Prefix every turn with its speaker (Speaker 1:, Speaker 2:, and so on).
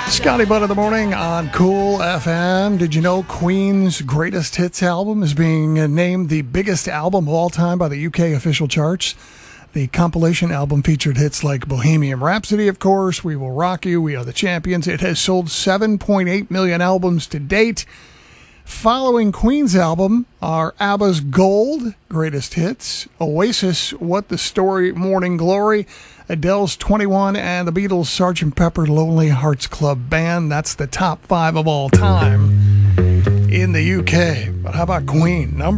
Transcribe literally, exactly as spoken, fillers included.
Speaker 1: Scotty Butt of the Morning on Cool F M. Did you know Queen's Greatest Hits album is being named the biggest album of all time by the U K official charts? The compilation album featured hits like Bohemian Rhapsody, of course, We Will Rock You, We Are the Champions. It has sold seven point eight million albums to date. Following Queen's album are ABBA's Gold, Greatest Hits, Oasis, What the Story, Morning Glory, Adele's twenty-one, and the Beatles' Sergeant Pepper Lonely Hearts Club Band. That's the top five of all time in the U K. But how about Queen? Number